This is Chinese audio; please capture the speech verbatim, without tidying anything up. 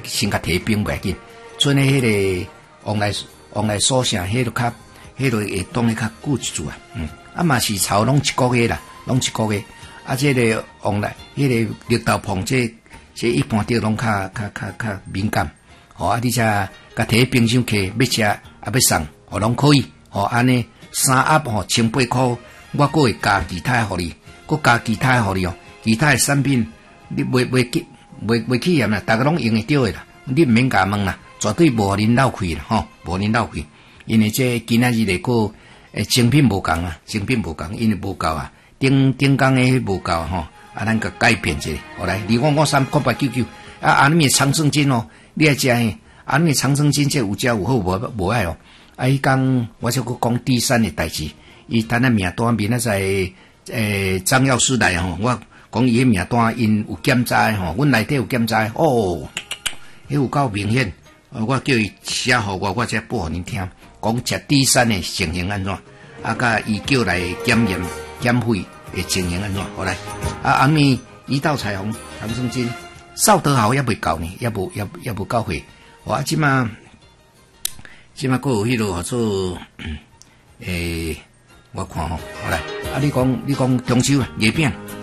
先甲提冰袂紧，剩诶迄个往来往来所啥，迄个较，迄个会当咧较久一住啊，嗯，啊嘛是炒拢一个月啦，拢一个月，啊，这个往来，迄个绿豆碰这这一般着拢较较较较敏感，吼、哦、啊，你则甲摕冰箱去要食啊要送，吼拢可以，吼安尼三盒吼千八箍，我佫会加其他互你，佫加其他互你哦，其他诶产品你袂袂起袂袂起嫌啦，逐個攏用會着诶啦，你毋免甲問啦，絕對無互恁漏氣啦，吼，無恁漏氣，因為這今仔日嚟個誒精品無共啊，精品無共，因為無夠啊，頂頂工誒無夠啊，吼，啊咱個改變者，好來，二五五三九八九九，啊安尼長生筋哦，你愛食誒，安尼長生筋這有食有好無無愛哦，啊伊講我就佫講第三誒代誌，伊等下名單面啊在誒張藥師來吼，我。講伊個名單因有檢查誒吼，阮內底有檢查哦，迄有夠明顯。我叫伊寫互我，我才報互恁聽。講食第三誒情形安怎？啊，甲伊叫來檢驗減費誒情形安怎？好來，啊，暗暝一道彩虹長生筋，掃得好也未夠呢，也無也也無夠歲。我即馬即馬佫有迄落叫做誒，我看吼，好來，啊，你講你講中秋啊，月餅。